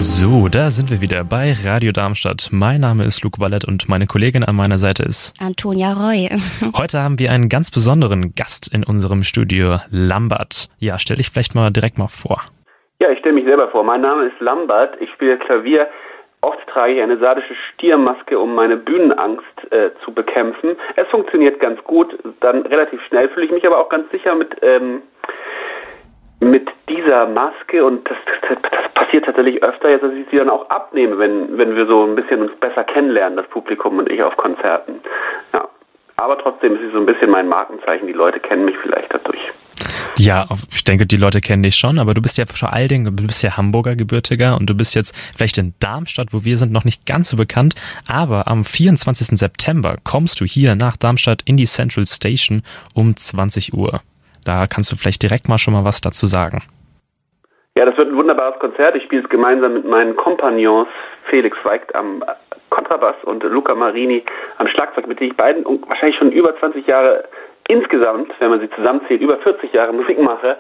So, da sind wir wieder bei Radio Darmstadt. Mein Name ist Luke Wallert und meine Kollegin an meiner Seite ist Antonia Roy. Heute haben wir einen ganz besonderen Gast in unserem Studio, Lambert. Ja, stell dich vielleicht mal direkt mal vor. Ja, ich stelle mich selber vor. Mein Name ist Lambert. Ich spiele Klavier. Oft trage ich eine sardische Stiermaske, um meine Bühnenangst zu bekämpfen. Es funktioniert ganz gut. Dann relativ schnell fühle ich mich aber auch ganz sicher mit dieser Maske, und das passiert tatsächlich öfter jetzt, dass ich sie dann auch abnehme, wenn wir so ein bisschen uns besser kennenlernen, das Publikum und ich auf Konzerten. Ja. Aber trotzdem ist sie so ein bisschen mein Markenzeichen. Die Leute kennen mich vielleicht dadurch. Ja, ich denke, die Leute kennen dich schon, aber du bist ja vor allen Dingen, du bist ja Hamburger Gebürtiger und du bist jetzt vielleicht in Darmstadt, wo wir sind, noch nicht ganz so bekannt, aber am 24. September kommst du hier nach Darmstadt in die Central Station um 20 Uhr. Da kannst du vielleicht direkt mal schon mal was dazu sagen. Ja, das wird ein wunderbares Konzert. Ich spiele es gemeinsam mit meinen Kompagnons Felix Weigt am Kontrabass und Luca Marini am Schlagzeug, mit denen ich beiden wahrscheinlich schon über 20 Jahre insgesamt, wenn man sie zusammenzählt, über 40 Jahre Musik mache.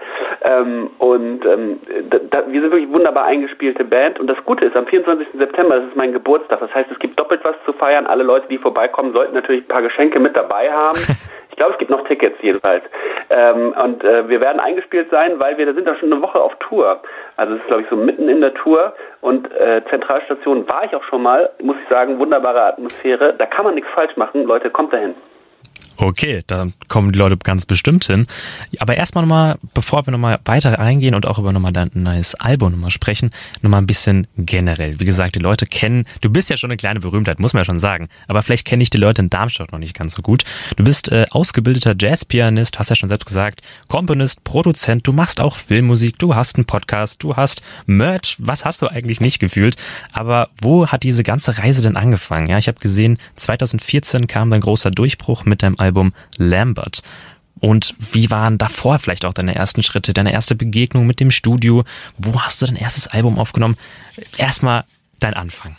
Wir sind wirklich wunderbar eingespielte Band. Und das Gute ist, am 24. September, das ist mein Geburtstag. Das heißt, es gibt doppelt was zu feiern. Alle Leute, die vorbeikommen, sollten natürlich ein paar Geschenke mit dabei haben. Ich glaube, es gibt noch Tickets jedenfalls. Wir werden eingespielt sein, weil wir sind da schon eine Woche auf Tour. Also es ist, glaube ich, so mitten in der Tour. Und Zentralstation war ich auch schon mal, muss ich sagen, wunderbare Atmosphäre. Da kann man nichts falsch machen. Leute, kommt dahin. Okay, da kommen die Leute ganz bestimmt hin. Aber erstmal nochmal, bevor wir nochmal weiter eingehen und auch über nochmal dein neues Album nochmal sprechen, nochmal ein bisschen generell. Wie gesagt, die Leute kennen, du bist ja schon eine kleine Berühmtheit, muss man ja schon sagen. Aber vielleicht kenne ich die Leute in Darmstadt noch nicht ganz so gut. Du bist ausgebildeter Jazzpianist, hast ja schon selbst gesagt, Komponist, Produzent, du machst auch Filmmusik, du hast einen Podcast, du hast Merch. Was hast du eigentlich nicht gefühlt? Aber wo hat diese ganze Reise denn angefangen? Ja, ich habe gesehen, 2014 kam dein großer Durchbruch mit deinem Album Lambert. Und wie waren davor vielleicht auch deine ersten Schritte, deine erste Begegnung mit dem Studio? Wo hast du dein erstes Album aufgenommen? Erstmal dein Anfang.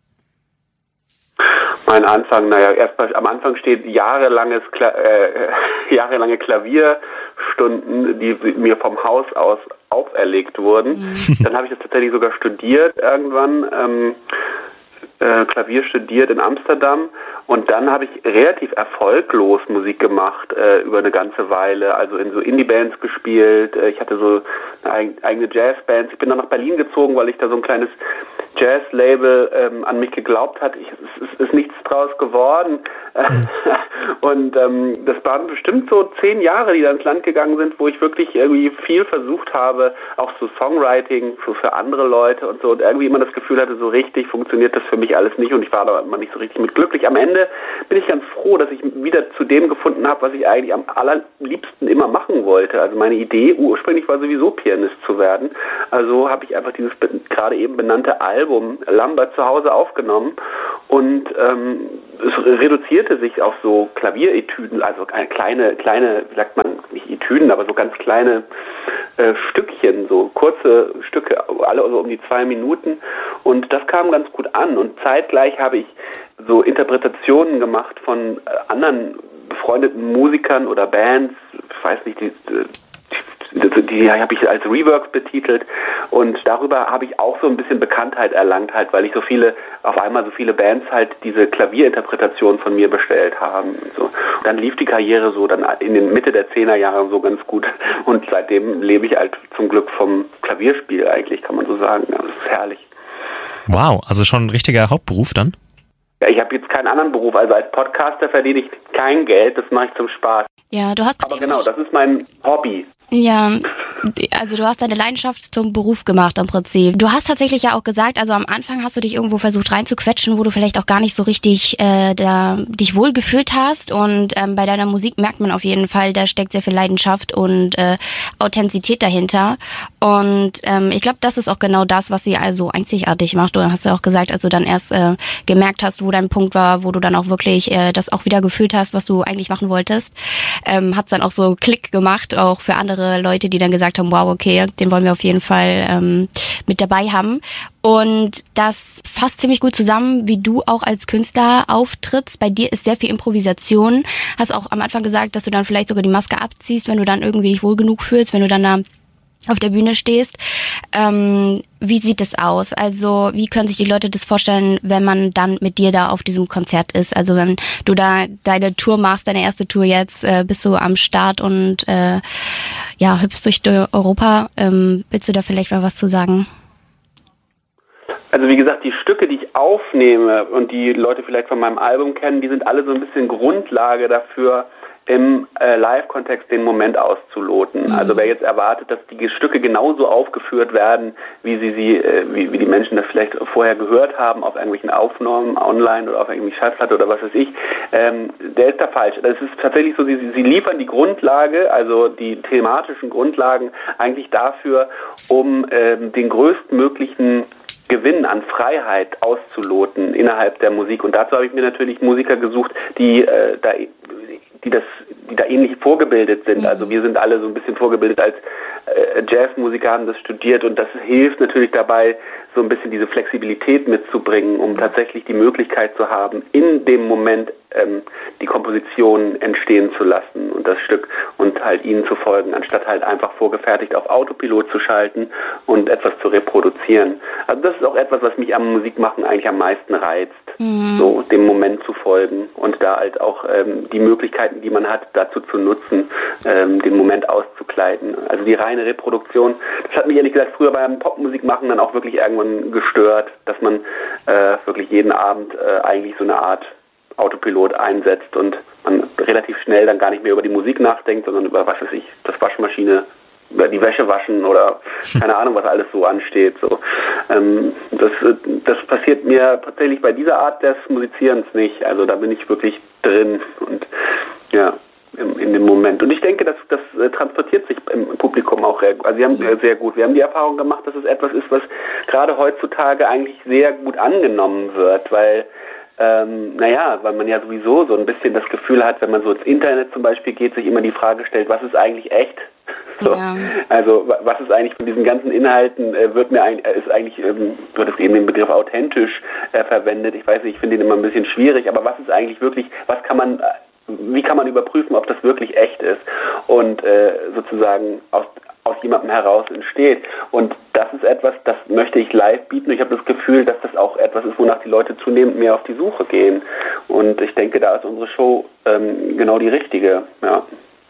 Mein Anfang, erstmal am Anfang steht jahrelange Klavierstunden, die mir vom Haus aus auferlegt wurden. Dann habe ich das tatsächlich sogar studiert irgendwann, Klavier studiert in Amsterdam, und dann habe ich relativ erfolglos Musik gemacht über eine ganze Weile, also in so Indie-Bands gespielt. Ich hatte so eine eigene Jazz-Band. Ich bin dann nach Berlin gezogen, weil ich da so ein kleines Jazz-Label an mich geglaubt hat. Es ist nichts draus geworden. Und das waren bestimmt so 10 Jahre, die da ins Land gegangen sind, wo ich wirklich irgendwie viel versucht habe, auch so Songwriting für andere Leute und so, und irgendwie immer das Gefühl hatte, so richtig funktioniert das für mich alles nicht, und ich war da immer nicht so richtig mit glücklich. Am Ende bin ich ganz froh, dass ich wieder zu dem gefunden habe, was ich eigentlich am allerliebsten immer machen wollte. Also meine Idee ursprünglich war sowieso Pianist zu werden. Also habe ich einfach dieses gerade eben benannte Album Lambert zu Hause aufgenommen, und es reduzierte sich auf so Klavieretüden, also kleine, wie sagt man, nicht Etüden, aber so ganz kleine Stückchen, so kurze Stücke, alle so um die 2 Minuten, und das kam ganz gut an. Und zeitgleich habe ich so Interpretationen gemacht von anderen befreundeten Musikern oder Bands, ich weiß nicht, die habe ich als Reworks betitelt, und darüber habe ich auch so ein bisschen Bekanntheit erlangt, halt, weil ich auf einmal so viele Bands halt diese Klavierinterpretation von mir bestellt haben. So. Und dann lief die Karriere so dann in den Mitte der 10er Jahre so ganz gut, und seitdem lebe ich halt zum Glück vom Klavierspiel eigentlich, kann man so sagen. Ja, das ist herrlich. Wow, also schon ein richtiger Hauptberuf dann? Ja, ich habe jetzt keinen anderen Beruf, also als Podcaster verdiene ich kein Geld, das mache ich zum Spaß. Ja, du hast. Aber genau, das ist mein Hobby. Ja, also du hast deine Leidenschaft zum Beruf gemacht im Prinzip. Du hast tatsächlich ja auch gesagt, also am Anfang hast du dich irgendwo versucht reinzuquetschen, wo du vielleicht auch gar nicht so richtig dich wohlgefühlt hast, und bei deiner Musik merkt man auf jeden Fall, da steckt sehr viel Leidenschaft und Authentizität dahinter, und ich glaube, das ist auch genau das, was sie also einzigartig macht. Du hast ja auch gesagt, als du dann erst gemerkt hast, wo dein Punkt war, wo du dann auch wirklich das auch wieder gefühlt hast, was du eigentlich machen wolltest, hat's dann auch so Klick gemacht, auch für andere Leute, die dann gesagt haben, wow, okay, den wollen wir auf jeden Fall mit dabei haben. Und das fasst ziemlich gut zusammen, wie du auch als Künstler auftrittst. Bei dir ist sehr viel Improvisation. Hast auch am Anfang gesagt, dass du dann vielleicht sogar die Maske abziehst, wenn du dann irgendwie dich wohl genug fühlst, wenn du dann da auf der Bühne stehst. Wie sieht es aus? Also wie können sich die Leute das vorstellen, wenn man dann mit dir da auf diesem Konzert ist? Also wenn du da deine Tour machst, deine erste Tour jetzt, bist du am Start und hüpfst durch Europa. Willst du da vielleicht mal was zu sagen? Also wie gesagt, die Stücke, die ich aufnehme und die Leute vielleicht von meinem Album kennen, die sind alle so ein bisschen Grundlage dafür, im Live-Kontext den Moment auszuloten. Also wer jetzt erwartet, dass die Stücke genauso aufgeführt werden, wie wie die Menschen das vielleicht vorher gehört haben, auf irgendwelchen Aufnahmen online oder auf irgendwelchen Schallplatte oder was weiß ich, der ist da falsch. Das ist tatsächlich so, sie liefern die Grundlage, also die thematischen Grundlagen eigentlich dafür, um den größtmlichen Gewinn an Freiheit auszuloten innerhalb der Musik. Und dazu habe ich mir natürlich Musiker gesucht, die da ähnlich vorgebildet sind. Also wir sind alle so ein bisschen vorgebildet als Jazzmusiker, haben das studiert und das hilft natürlich dabei, so ein bisschen diese Flexibilität mitzubringen, um tatsächlich die Möglichkeit zu haben, in dem Moment die Komposition entstehen zu lassen und das Stück und halt ihnen zu folgen, anstatt halt einfach vorgefertigt auf Autopilot zu schalten und etwas zu reproduzieren. Also das ist auch etwas, was mich am Musikmachen eigentlich am meisten reizt, so dem Moment zu folgen und da halt auch die Möglichkeiten, die man hat, dazu zu nutzen, den Moment auszukleiden. Also die reine Reproduktion, das hat mich ehrlich gesagt früher beim Popmusikmachen dann auch wirklich irgendwann gestört, dass man wirklich jeden Abend eigentlich so eine Art Autopilot einsetzt und man relativ schnell dann gar nicht mehr über die Musik nachdenkt, sondern über, was weiß ich, das Waschmaschine, über die Wäsche waschen oder keine Ahnung, was alles so ansteht. So. Das passiert mir tatsächlich bei dieser Art des Musizierens nicht. Also da bin ich wirklich drin und ja, in dem Moment. Und ich denke, das transportiert sich im Publikum auch sehr gut. Wir haben die Erfahrung gemacht, dass es etwas ist, was gerade heutzutage eigentlich sehr gut angenommen wird, weil weil man ja sowieso so ein bisschen das Gefühl hat, wenn man so ins Internet zum Beispiel geht, sich immer die Frage stellt, was ist eigentlich echt? So. Ja. Also was ist eigentlich von diesen ganzen Inhalten, wird es eben den Begriff authentisch verwendet. Ich weiß nicht, ich finde den immer ein bisschen schwierig, aber was ist eigentlich wirklich, wie kann man überprüfen, ob das wirklich echt ist und sozusagen aus jemandem heraus entsteht. Und das ist etwas, das möchte ich live bieten. Ich habe das Gefühl, dass das auch etwas ist, wonach die Leute zunehmend mehr auf die Suche gehen. Und ich denke, da ist unsere Show genau die richtige. Ja.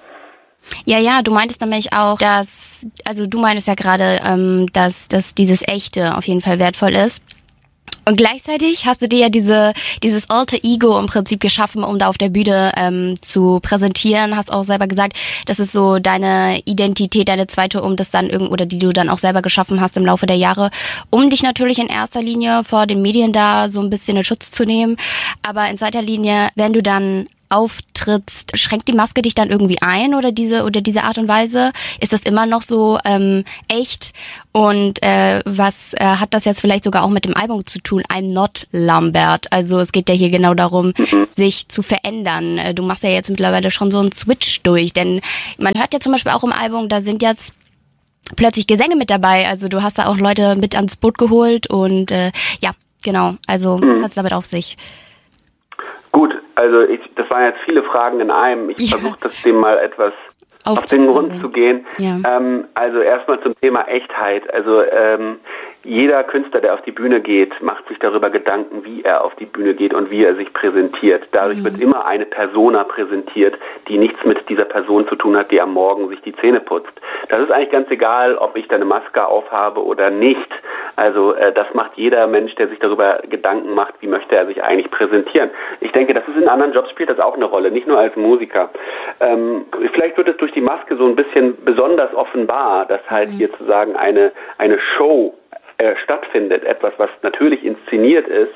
Ja, du meintest nämlich auch, du meintest ja gerade, dass dieses Echte auf jeden Fall wertvoll ist. Und gleichzeitig hast du dir ja dieses Alter Ego im Prinzip geschaffen, um da auf der Bühne zu präsentieren. Hast auch selber gesagt, das ist so deine Identität, deine zweite, um das dann die du dann auch selber geschaffen hast im Laufe der Jahre, um dich natürlich in erster Linie vor den Medien da so ein bisschen in Schutz zu nehmen. Aber in zweiter Linie, wenn du dann auftrittst, schränkt die Maske dich dann irgendwie ein oder diese Art und Weise? Ist das immer noch so echt? Und was hat das jetzt vielleicht sogar auch mit dem Album zu tun? I'm not Lambert. Also es geht ja hier genau darum, sich zu verändern. Du machst ja jetzt mittlerweile schon so einen Switch durch, denn man hört ja zum Beispiel auch im Album, da sind jetzt plötzlich Gesänge mit dabei. Also du hast da auch Leute mit ans Boot geholt und genau. Also was hat's damit auf sich? Gut, also das waren jetzt viele Fragen in einem. Ich versuche das dem mal etwas auf den Grund zu gehen. Ja. Also erstmal zum Thema Echtheit. Also jeder Künstler, der auf die Bühne geht, macht sich darüber Gedanken, wie er auf die Bühne geht und wie er sich präsentiert. Dadurch wird immer eine Persona präsentiert, die nichts mit dieser Person zu tun hat, die am Morgen sich die Zähne putzt. Das ist eigentlich ganz egal, ob ich da eine Maske aufhabe oder nicht. Also das macht jeder Mensch, der sich darüber Gedanken macht, wie möchte er sich eigentlich präsentieren. Ich denke, das ist in anderen Jobs spielt das auch eine Rolle, nicht nur als Musiker. Vielleicht wird es durch die Maske so ein bisschen besonders offenbar, dass halt hier zu sagen eine Show stattfindet, etwas, was natürlich inszeniert ist.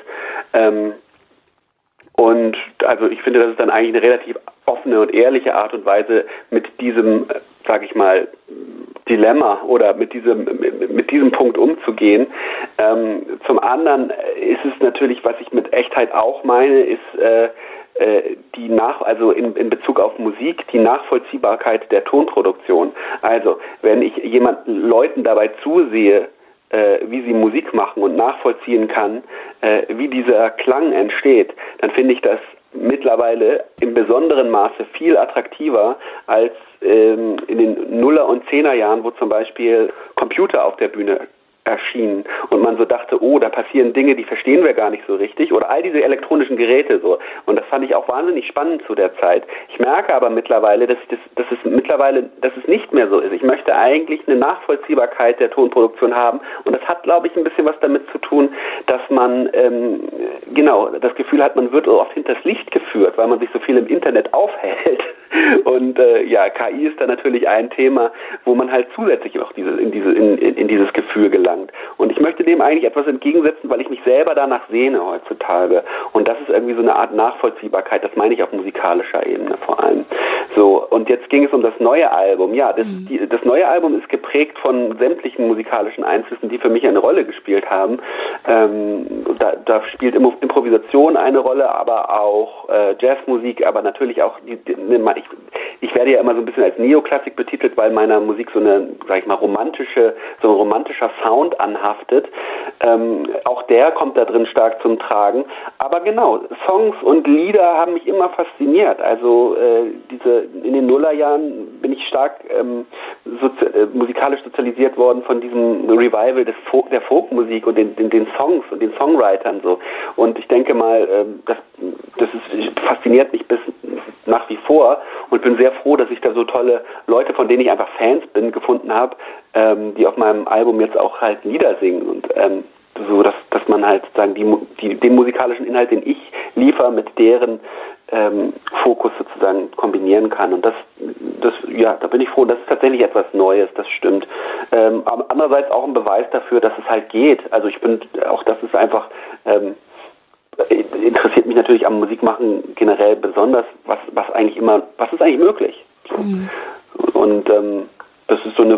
Und also ich finde, das ist dann eigentlich eine relativ offene und ehrliche Art und Weise, mit diesem, sage ich mal, Dilemma oder mit diesem Punkt umzugehen. Zum anderen ist es natürlich, was ich mit Echtheit auch meine, ist in Bezug auf Musik die Nachvollziehbarkeit der Tonproduktion. Also wenn ich Leuten dabei zusehe, wie sie Musik machen und nachvollziehen kann, wie dieser Klang entsteht, dann finde ich das mittlerweile im besonderen Maße viel attraktiver als in den Nuller- und Zehnerjahren, wo zum Beispiel Computer auf der Bühne erschienen und man so dachte, oh, da passieren Dinge, die verstehen wir gar nicht so richtig, oder all diese elektronischen Geräte so. Und das fand ich auch wahnsinnig spannend zu der Zeit. Ich merke aber mittlerweile, dass es nicht mehr so ist. Ich möchte eigentlich eine Nachvollziehbarkeit der Tonproduktion haben und das hat, glaube ich, ein bisschen was damit zu tun, dass man das Gefühl hat, man wird oft hinters Licht geführt, weil man sich so viel im Internet aufhält. Und KI ist da natürlich ein Thema, wo man halt zusätzlich auch in dieses Gefühl gelangt. Und ich möchte dem eigentlich etwas entgegensetzen, weil ich mich selber danach sehne heutzutage. Und das ist irgendwie so eine Art Nachvollziehbarkeit, das meine ich auf musikalischer Ebene vor allem. So, und jetzt ging es um das neue Album. Ja, das neue Album ist geprägt von sämtlichen musikalischen Einflüssen, die für mich eine Rolle gespielt haben. Da spielt Improvisation eine Rolle, aber auch Jazzmusik, aber natürlich auch ich werde ja immer so ein bisschen als Neoklassik betitelt, weil meiner Musik so ein romantischer Sound anhaftet. Auch der kommt da drin stark zum Tragen. Aber genau, Songs und Lieder haben mich immer fasziniert. Also in den Nullerjahren bin ich stark musikalisch sozialisiert worden von diesem Revival der Folkmusik und den Songs und den Songwritern so. Und ich denke mal, das fasziniert mich bis nach wie vor und bin sehr froh, dass ich da so tolle Leute, von denen ich einfach Fans bin, gefunden habe, die auf meinem Album jetzt auch halt Lieder singen und so, dass man halt sozusagen den musikalischen Inhalt, den ich liefere, mit deren Fokus sozusagen kombinieren kann. Und da bin ich froh, das ist tatsächlich etwas Neues, das stimmt. Aber andererseits auch ein Beweis dafür, dass es halt geht. Also ich bin, auch das ist einfach, interessiert mich natürlich am Musikmachen generell besonders, was ist eigentlich möglich? So. Mhm. Und das ist so eine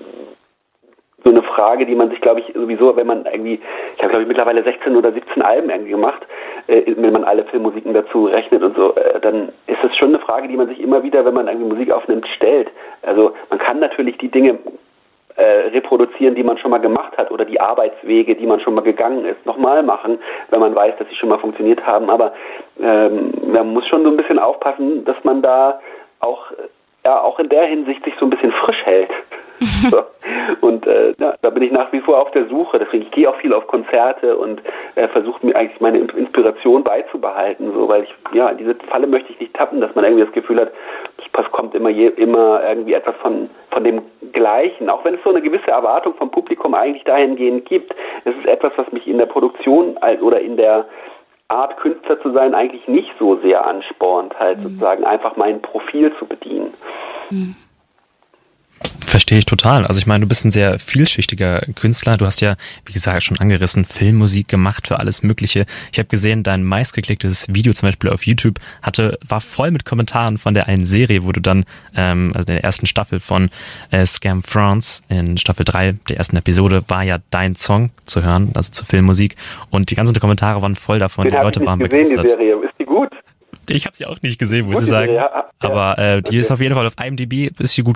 Frage, die man sich, glaube ich, sowieso, wenn man irgendwie, ich habe, glaube ich, mittlerweile 16 oder 17 Alben irgendwie gemacht, wenn man alle Filmmusiken dazu rechnet und so, dann ist es schon eine Frage, die man sich immer wieder, wenn man irgendwie Musik aufnimmt, stellt. Also man kann natürlich die Dinge reproduzieren, die man schon mal gemacht hat oder die Arbeitswege, die man schon mal gegangen ist, nochmal machen, wenn man weiß, dass sie schon mal funktioniert haben. Aber man muss schon so ein bisschen aufpassen, dass man da auch in der Hinsicht sich so ein bisschen frisch hält. So. Und da bin ich nach wie vor auf der Suche. Deswegen ich gehe auch viel auf Konzerte und versuche mir eigentlich meine Inspiration beizubehalten, so, weil in diese Falle möchte ich nicht tappen, dass man irgendwie das Gefühl hat, es kommt immer irgendwie etwas von dem Gleichen, auch wenn es so eine gewisse Erwartung vom Publikum eigentlich dahingehend gibt. Es ist etwas, was mich in der Produktion oder in der Art, Künstler zu sein, eigentlich nicht so sehr anspornt, halt sozusagen einfach mein Profil zu bedienen. Mhm. Verstehe ich total. Also ich meine, du bist ein sehr vielschichtiger Künstler. Du hast ja, wie gesagt, schon angerissen, Filmmusik gemacht für alles Mögliche. Ich habe gesehen, dein meistgeklicktes Video zum Beispiel auf YouTube war voll mit Kommentaren von der einen Serie, wo du dann, also in der ersten Staffel von Scam France, in Staffel 3 der ersten Episode, war ja dein Song zu hören, also zur Filmmusik. Und die ganzen Kommentare waren voll davon. Die Leute waren begeistert. Die Serie, ist die gut? Ich habe sie auch nicht gesehen, muss ich sagen. Aber die ist auf jeden Fall auf IMDb, ist sie gut